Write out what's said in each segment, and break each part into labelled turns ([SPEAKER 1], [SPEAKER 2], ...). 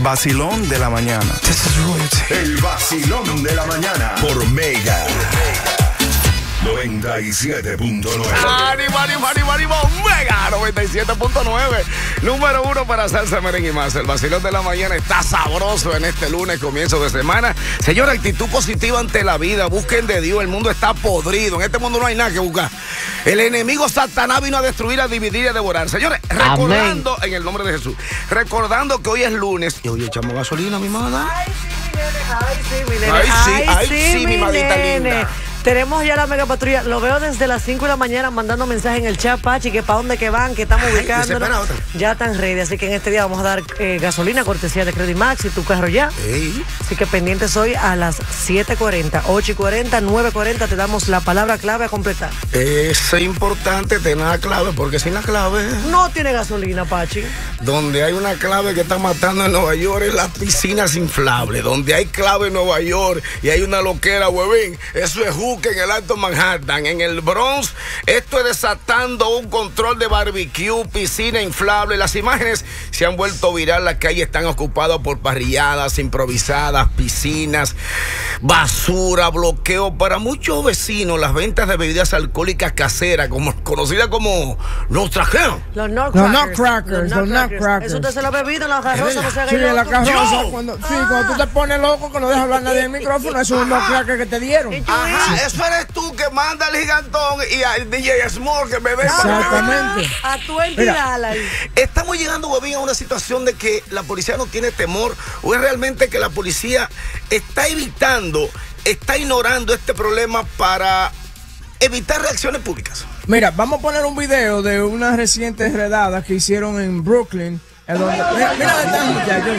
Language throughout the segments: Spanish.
[SPEAKER 1] vacilón de la mañana.
[SPEAKER 2] El vacilón de la mañana por Mega 97.9.
[SPEAKER 3] ¡Ánimo! Mega 97.9. Número 1 para salsa, merengue y más. El vacilón de la mañana está sabroso en este lunes, comienzo de semana. Señor, actitud positiva ante la vida. Busquen de Dios. El mundo está podrido. En este mundo no hay nada que buscar. El enemigo Satanás vino a destruir, a dividir y a devorar. Señores, recordando, en el nombre de Jesús, recordando que hoy es lunes. Y hoy echamos gasolina, mi madre.
[SPEAKER 4] Ay, sí,
[SPEAKER 3] mi madita linda.
[SPEAKER 4] Tenemos ya la mega patrulla. Lo veo desde las 5 de la mañana mandando mensajes en el chat, Pachi, que para dónde que van, que estamos ubicándonos. Ya están ready, así que en este día vamos a dar gasolina, cortesía de Credit Max y tu carro ya. Así que pendientes hoy a las 7:40, 8:40, 9:40 te damos la palabra clave a completar.
[SPEAKER 3] Es importante tener la clave, porque sin la clave...
[SPEAKER 4] No tiene gasolina, Pachi.
[SPEAKER 3] Donde hay una clave que está matando en Nueva York es las piscinas inflables. Donde hay clave en Nueva York y hay una loquera, huevín, eso es en el Alto Manhattan, en el Bronx. Esto es desatando un control de barbecue, piscina inflable. Las imágenes se han vuelto viral. Las calles están ocupadas por parrilladas improvisadas, piscinas, basura, bloqueo. Para muchos vecinos, las ventas de bebidas alcohólicas caseras, conocidas como los trajeros.
[SPEAKER 4] Los nutcrackers. Eso usted se lo ha bebido en la carroza, no se haga
[SPEAKER 5] Sí, en la
[SPEAKER 4] loco.
[SPEAKER 5] carroza. Cuando tú te pones loco, que no dejas hablar nadie en el micrófono, eso es un nutcracker que te dieron.
[SPEAKER 3] Ajá, eso eres tú que manda al gigantón y al DJ Small que me ve.
[SPEAKER 5] Exactamente.
[SPEAKER 4] A tu entidad ahí.
[SPEAKER 3] Estamos llegando, huevín, a una situación de que la policía no tiene temor, o es realmente que la policía está evitando, está ignorando este problema para evitar reacciones públicas.
[SPEAKER 5] Mira, vamos a poner un video de unas recientes redadas que hicieron en Brooklyn. Mira dónde están, muchachos.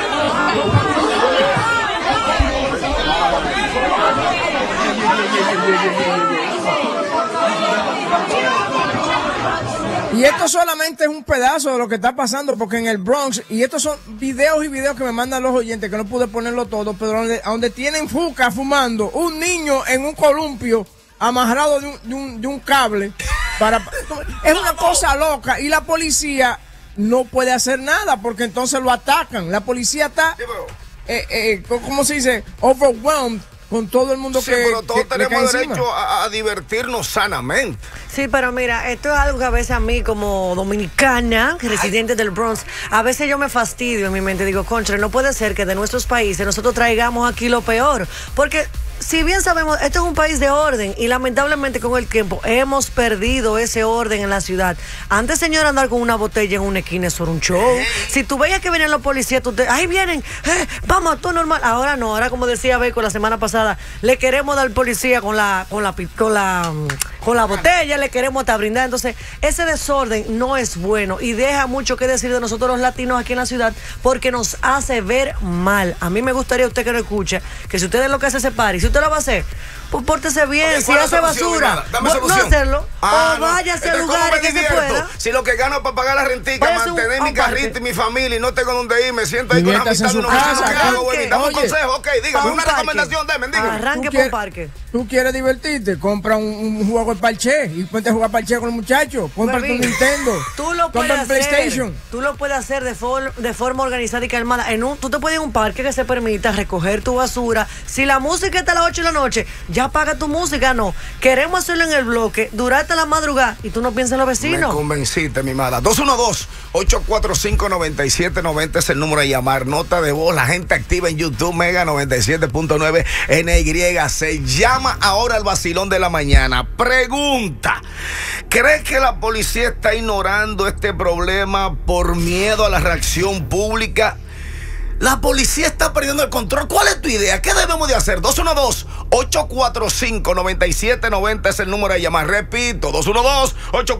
[SPEAKER 5] Y esto solamente es un pedazo de lo que está pasando, porque en el Bronx, y estos son videos y videos que me mandan los oyentes, que no pude ponerlo todo, pero donde tienen fuca fumando, un niño en un columpio amarrado de un cable, es una cosa loca, y la policía no puede hacer nada, porque entonces lo atacan. La policía está, ¿cómo se dice? Overwhelmed con todo el mundo
[SPEAKER 3] pero todos tenemos derecho a divertirnos sanamente.
[SPEAKER 4] Sí, pero mira, esto es algo que a veces a mí como dominicana, residente del Bronx, a veces yo me fastidio en mi mente, digo, contra, no puede ser que de nuestros países nosotros traigamos aquí lo peor, porque si bien sabemos, esto es un país de orden y lamentablemente con el tiempo hemos perdido ese orden en la ciudad. Antes, señor, andar con una botella en una esquina eso era un show. Si tú veías que venían los policías, ahí vienen, vamos, todo normal. Ahora no, ahora como decía Beco la semana pasada, le queremos dar al policía con la botella, le queremos hasta brindar. Entonces, ese desorden no es bueno y deja mucho que decir de nosotros los latinos aquí en la ciudad porque nos hace ver mal. A mí me gustaría, usted que lo escuche, que si usted es lo que hace ese party, si usted lo va a hacer, pues pórtese bien. Si hace basura, no hacerlo. O váyase a lugares que se pueda.
[SPEAKER 3] Si lo que gano es para pagar la rentica, mantener mi carrito y mi familia y no tengo donde ir, me siento ahí con la amistad de unos vecinos. Dame un consejo, ok, dígame, una recomendación, dígame.
[SPEAKER 4] Arranque por un parque.
[SPEAKER 5] Tú quieres divertirte, compra un juego de parche y ponte a jugar parche con los muchachos. Compra tu Nintendo.
[SPEAKER 4] Tú lo puedes hacer.
[SPEAKER 5] PlayStation.
[SPEAKER 4] Tú lo puedes hacer de forma organizada y calmada. Tú te puedes ir a un parque que se permita recoger tu basura. Si la música está a las 8 de la noche, ya paga tu música. No, queremos hacerlo en el bloque, durante la madrugada y tú no piensas en los vecinos.
[SPEAKER 3] Me convenciste, mi mala. 212-845-9790 es el número de llamar. Nota de voz, la gente activa en YouTube, Mega 97.9 NY. Se llama ahora el vacilón de la mañana. Pregunta: ¿crees que la policía está ignorando este problema por miedo a la reacción pública? La policía está perdiendo el control. ¿Cuál es tu idea? ¿Qué debemos de hacer? 212-845-9790 es el número de llamar. Repito, 212-845-9790.